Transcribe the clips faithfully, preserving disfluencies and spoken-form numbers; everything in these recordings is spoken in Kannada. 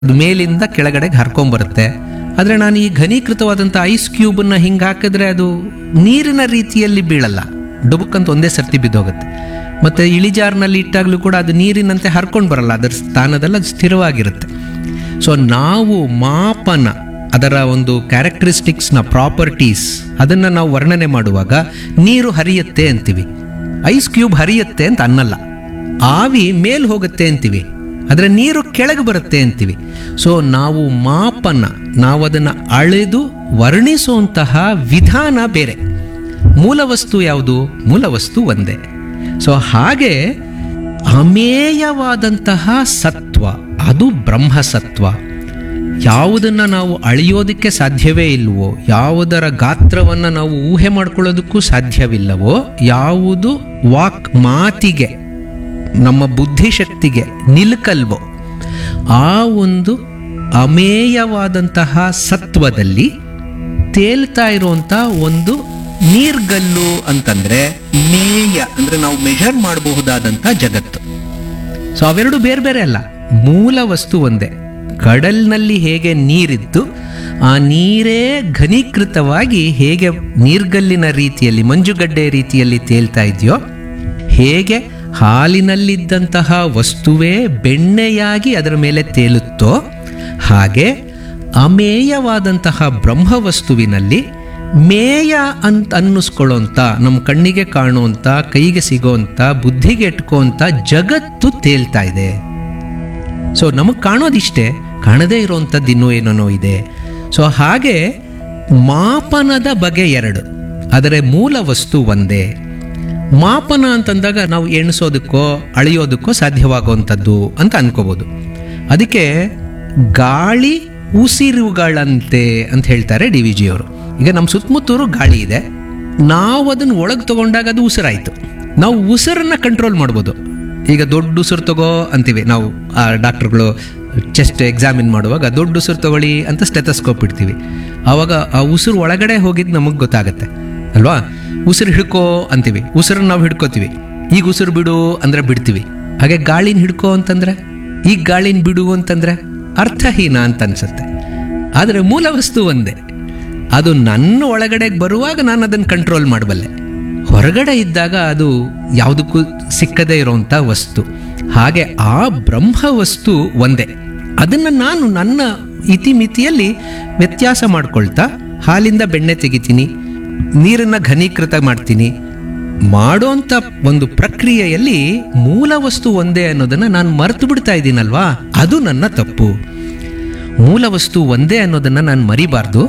ಅದು ಮೇಲಿಂದ ಕೆಳಗಡೆಗೆ ಹರ್ಕೊಂಬರುತ್ತೆ. ಆದರೆ ನಾನು ಈ ಘನೀಕೃತವಾದಂಥ ಐಸ್ ಕ್ಯೂಬನ್ನು ಹಿಂಗೆ ಹಾಕಿದ್ರೆ ಅದು ನೀರಿನ ರೀತಿಯಲ್ಲಿ ಬೀಳಲ್ಲ, ಡುಬುಕ್ಕಂತ ಒಂದೇ ಸರ್ತಿ ಬಿದ್ದೋಗುತ್ತೆ. ಮತ್ತು ಇಳಿಜಾರಿನಲ್ಲಿ ಇಟ್ಟಾಗಲೂ ಕೂಡ ಅದು ನೀರಿನಂತೆ ಹರ್ಕೊಂಡು ಬರಲ್ಲ, ಅದರ ಸ್ಥಾನದಲ್ಲಿ ಅದು ಸ್ಥಿರವಾಗಿರುತ್ತೆ. ಸೊ ನಾವು ಮಾಪನ, ಅದರ ಒಂದು ಕ್ಯಾರೆಕ್ಟರಿಸ್ಟಿಕ್ಸ್ನ ಪ್ರಾಪರ್ಟೀಸ್, ಅದನ್ನು ನಾವು ವರ್ಣನೆ ಮಾಡುವಾಗ ನೀರು ಹರಿಯುತ್ತೆ ಅಂತೀವಿ, ಐಸ್ ಕ್ಯೂಬ್ ಹರಿಯುತ್ತೆ ಅಂತ ಅನ್ನಲ್ಲ. ಆವಿ ಮೇಲ್ ಹೋಗುತ್ತೆ ಅಂತೀವಿ, ಆದರೆ ನೀರು ಕೆಳಗೆ ಬರುತ್ತೆ ಅಂತೀವಿ. ಸೊ ನಾವು ಮಾಪನ, ನಾವು ಅದನ್ನು ಅಳೆದು ವರ್ಣಿಸುವಂತಹ ವಿಧಾನ ಬೇರೆ. ಮೂಲ ವಸ್ತು ಯಾವುದು? ಮೂಲ ವಸ್ತು ಒಂದೇ. ಸೊ ಹಾಗೆ ಅಮೇಯವಾದಂತಹ ಸತ್ವ ಅದು ಬ್ರಹ್ಮಸತ್ವ. ಯಾವುದನ್ನು ನಾವು ಅಳೆಯೋದಕ್ಕೆ ಸಾಧ್ಯವೇ ಇಲ್ವೋ, ಯಾವುದರ ಗಾತ್ರವನ್ನು ನಾವು ಊಹೆ ಮಾಡ್ಕೊಳ್ಳೋದಕ್ಕೂ ಸಾಧ್ಯವಿಲ್ಲವೋ, ಯಾವುದು ವಾಕ್ ಮಾತಿಗೆ, ನಮ್ಮ ಬುದ್ಧಿಶಕ್ತಿಗೆ ನಿಲುಕಲ್ವೋ, ಆ ಒಂದು ಅಮೇಯವಾದಂತಹ ಸತ್ವದಲ್ಲಿ ತೇಲ್ತಾ ಇರುವಂಥ ಒಂದು ನೀರ್ಗಲ್ಲು ಅಂತಂದ್ರೆ ಮೇಯ ಅಂದ್ರೆ ನಾವು ಮೆಷರ್ ಮಾಡಬಹುದಾದಂಥ ಜಗತ್ತು. ಸೊ ಅವೆರಡು ಬೇರೆ ಬೇರೆ ಅಲ್ಲ, ಮೂಲ ವಸ್ತು ಒಂದೇ. ಕಡಲ್ನಲ್ಲಿ ಹೇಗೆ ನೀರಿದ್ದು ಆ ನೀರೇ ಘನೀಕೃತವಾಗಿ ಹೇಗೆ ನೀರ್ಗಲ್ಲಿನ ರೀತಿಯಲ್ಲಿ, ಮಂಜುಗಡ್ಡೆ ರೀತಿಯಲ್ಲಿ ತೇಲ್ತಾ ಇದೆಯೋ, ಹೇಗೆ ಹಾಲಿನಲ್ಲಿದ್ದಂತಹ ವಸ್ತುವೇ ಬೆಣ್ಣೆಯಾಗಿ ಅದರ ಮೇಲೆ ತೇಲುತ್ತೋ, ಹಾಗೆ ಅಮೇಯವಾದಂತಹ ಬ್ರಹ್ಮವಸ್ತುವಿನಲ್ಲಿ ಮೇಯ ಅಂತ ಅನ್ನಿಸ್ಕೊಳ್ಳೋಂಥ, ನಮ್ಮ ಕಣ್ಣಿಗೆ ಕಾಣುವಂಥ, ಕೈಗೆ ಸಿಗೋವಂಥ, ಬುದ್ಧಿಗೆ ಎಟ್ಕೋಂಥ ಜಗತ್ತು ತೇಲ್ತಾ ಇದೆ. ಸೊ ನಮಗೆ ಕಾಣೋದಿಷ್ಟೇ, ಕಾಣದೇ ಇರೋವಂಥದ್ದು ಇನ್ನೂ ಏನೇನೋ ಇದೆ. ಸೊ ಹಾಗೆ ಮಾಪನದ ಬಗೆ ಎರಡು, ಆದರೆ ಮೂಲ ವಸ್ತು ಒಂದೇ. ಮಾಪನ ಅಂತಂದಾಗ ನಾವು ಎಣಿಸೋದಕ್ಕೋ ಅಳೆಯೋದಕ್ಕೋ ಸಾಧ್ಯವಾಗುವಂಥದ್ದು ಅಂತ ಅನ್ಕೋಬೋದು. ಅದಕ್ಕೆ ಗಾಳಿ ಉಸಿರುಗಳಂತೆ ಅಂತ ಹೇಳ್ತಾರೆ ಡಿ ವಿ ಜಿಯವರು. ಈಗ ನಮ್ಮ ಸುತ್ತಮುತ್ತೂರು ಗಾಳಿ ಇದೆ, ನಾವು ಅದನ್ನು ಒಳಗೆ ತಗೊಂಡಾಗ ಅದು ಉಸಿರಾಯಿತು. ನಾವು ಉಸಿರನ್ನು ಕಂಟ್ರೋಲ್ ಮಾಡ್ಬೋದು. ಈಗ ದೊಡ್ಡ ಉಸಿರು ತಗೋ ಅಂತೀವಿ ನಾವು, ಆ ಡಾಕ್ಟ್ರುಗಳು ಚೆಸ್ಟ್ ಎಕ್ಸಾಮಿನ್ ಮಾಡುವಾಗ ದೊಡ್ಡ ಉಸಿರು ತಗೊಳ್ಳಿ ಅಂತ ಸ್ಟೆಥೋಸ್ಕೋಪ್ ಇಡ್ತೀವಿ. ಆವಾಗ ಆ ಉಸಿರು ಒಳಗಡೆ ಹೋಗಿದ್ದು ನಮಗೆ ಗೊತ್ತಾಗುತ್ತೆ ಅಲ್ವಾ. ಉಸಿರು ಹಿಡ್ಕೋ ಅಂತೀವಿ, ಉಸಿರನ್ನು ನಾವು ಹಿಡ್ಕೋತೀವಿ. ಈಗ ಉಸಿರು ಬಿಡು ಅಂದರೆ ಬಿಡ್ತೀವಿ. ಹಾಗೆ ಗಾಳಿನ ಹಿಡ್ಕೋ ಅಂತಂದರೆ, ಈಗ ಗಾಳಿನ ಬಿಡು ಅಂತಂದರೆ ಅರ್ಥಹೀನ ಅಂತ ಅನ್ಸುತ್ತೆ. ಆದರೆ ಮೂಲ ವಸ್ತು ಒಂದೇ. ಅದು ನನ್ನ ಒಳಗಡೆಗೆ ಬರುವಾಗ ನಾನು ಅದನ್ನು ಕಂಟ್ರೋಲ್ ಮಾಡಬಲ್ಲೆ, ಹೊರಗಡೆ ಇದ್ದಾಗ ಅದು ಯಾವುದಕ್ಕೂ ಸಿಕ್ಕದೇ ಇರೋವಂಥ ವಸ್ತು. ಹಾಗೆ ಆ ಬ್ರಹ್ಮ ವಸ್ತು ಒಂದೇ. ಅದನ್ನು ನಾನು ನನ್ನ ಇತಿಮಿತಿಯಲ್ಲಿ ವ್ಯತ್ಯಾಸ ಮಾಡ್ಕೊಳ್ತಾ ಹಾಲಿಂದ ಬೆಣ್ಣೆ ತೆಗಿತೀನಿ, ನೀರನ್ನು ಘನೀಕೃತ ಮಾಡ್ತೀನಿ. ಮಾಡೋಂಥ ಒಂದು ಪ್ರಕ್ರಿಯೆಯಲ್ಲಿ ಮೂಲ ವಸ್ತು ಒಂದೇ ಅನ್ನೋದನ್ನು ನಾನು ಮರೆತು ಬಿಡ್ತಾ ಇದ್ದೀನಲ್ವಾ, ಅದು ನನ್ನ ತಪ್ಪು. ಮೂಲ ವಸ್ತು ಒಂದೇ ಅನ್ನೋದನ್ನು ನಾನು ಮರಿಬಾರ್ದು.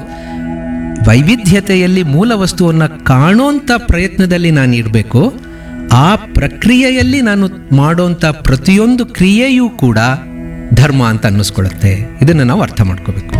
ವೈವಿಧ್ಯತೆಯಲ್ಲಿ ಮೂಲ ವಸ್ತುವನ್ನು ಕಾಣೋಂಥ ಪ್ರಯತ್ನದಲ್ಲಿ ನಾನು ಇರಬೇಕು. ಆ ಪ್ರಕ್ರಿಯೆಯಲ್ಲಿ ನಾನು ಮಾಡೋಂಥ ಪ್ರತಿಯೊಂದು ಕ್ರಿಯೆಯೂ ಕೂಡ ಧರ್ಮ ಅಂತ ಅನ್ನಿಸ್ಕೊಳ್ಳುತ್ತೆ. ಇದನ್ನು ನಾವು ಅರ್ಥ ಮಾಡ್ಕೋಬೇಕು.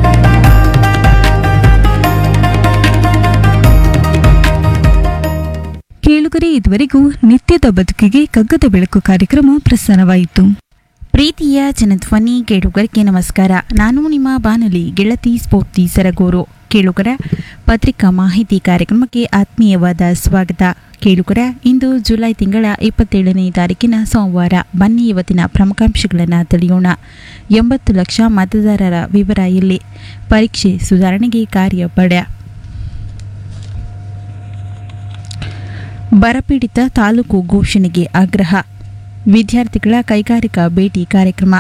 ಕೇಳುಗರೆ, ಇದುವರೆಗೂ ನಿತ್ಯದ ಬದುಕಿಗೆ ಕಗ್ಗದ ಬೆಳಕು ಕಾರ್ಯಕ್ರಮ ಪ್ರಸಾರವಾಯಿತು. ಪ್ರೀತಿಯ ಜನಧ್ವನಿ ಕೇಳುಗರಿಗೆ ನಮಸ್ಕಾರ. ನಾನು ನಿಮ್ಮ ಬಾನುಲಿ ಗೆಳತಿ ಸ್ಫೂರ್ತಿ ಸರಗೂರು. ಕೇಳುಗರ ಪತ್ರಿಕಾ ಮಾಹಿತಿ ಕಾರ್ಯಕ್ರಮಕ್ಕೆ ಆತ್ಮೀಯವಾದ ಸ್ವಾಗತ. ಕೇಳುಗರ, ಇಂದು ಜುಲೈ ತಿಂಗಳ ಇಪ್ಪತ್ತೇಳನೇ ತಾರೀಕಿನ ಸೋಮವಾರ. ಬನ್ನಿ ಇವತ್ತಿನ ಪ್ರಮುಖಾಂಶಗಳನ್ನು ತಿಳಿಯೋಣ. ಎಂಬತ್ತು ಲಕ್ಷ ಮತದಾರರ ವಿವರ ಇಲ್ಲಿ. ಪರೀಕ್ಷೆ ಸುಧಾರಣೆಗೆ ಕಾರ್ಯಪಡೆ. ಬರಪೀಡಿತ ತಾಲೂಕು ಘೋಷಣೆಗೆ ಆಗ್ರಹ. ವಿದ್ಯಾರ್ಥಿಗಳ ಕೈಗಾರಿಕಾ ಭೇಟಿ ಕಾರ್ಯಕ್ರಮ.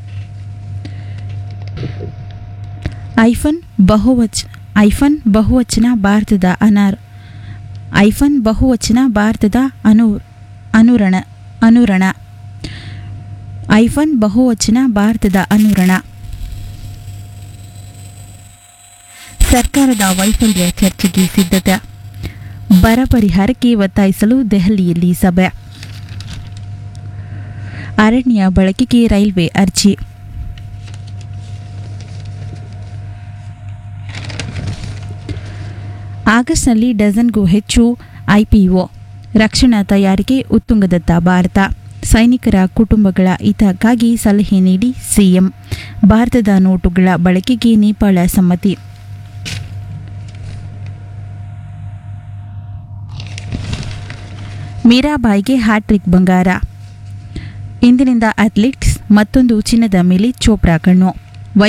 ಐಫೋನ್ ಬಹುವಚ ಐಫೋನ್ ಬಹುವಚನ ಭಾರತದ ಅನಾರ್ ಐಫೋನ್ ಬಹುವಚನ ಭಾರತದ ಅನು ಅನುರಣ ಅನುರಣ ಐಫೋನ್ ಬಹುವಚನ ಭಾರತದ ಅನುರಣ. ಸರ್ಕಾರದ ವೈಫಲ್ಯ ಚರ್ಚೆಗೆ ಸಿದ್ಧತೆ. ಬರ ಪರಿಹಾರಕ್ಕೆ ಒತ್ತಾಯಿಸಲು ದೆಹಲಿಯಲ್ಲಿ ಸಭೆ. ಅರಣ್ಯ ಬಳಕೆಗೆ ರೈಲ್ವೆ ಅರ್ಜಿ. ಆಗಸ್ಟ್ನಲ್ಲಿ ಡಜನ್ಗೂ ಹೆಚ್ಚು ಐಪಿಒ. ರಕ್ಷಣಾ ತಯಾರಿಕೆ ಉತ್ತುಂಗದತ್ತ ಭಾರತ. ಸೈನಿಕರ ಕುಟುಂಬಗಳ ಹಿತಕ್ಕಾಗಿ ಸಲಹೆ ನೀಡಿ ಸಿಎಂ. ಭಾರತದ ನೋಟುಗಳ ಬಳಕೆಗೆ ನೇಪಾಳ ಸಮ್ಮತಿ. ಮೀರಾಬಾಯಿಗೆ ಹ್ಯಾಟ್ರಿಕ್ ಬಂಗಾರ. ಇಂದಿನಿಂದ ಅಥ್ಲೆಟಿಕ್ಸ್ ಮತ್ತೊಂದು ಚಿನ್ನದ ಮೇಲೆ ಚೋಪ್ರಾ ಕಣ್ಣು.